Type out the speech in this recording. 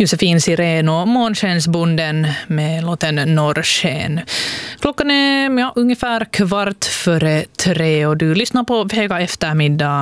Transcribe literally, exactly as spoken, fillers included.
Josefin Sirén och Månskensbonden med låten Norrsken. Klockan är ja, ungefär kvart före tre och du lyssnar på Vega eftermiddag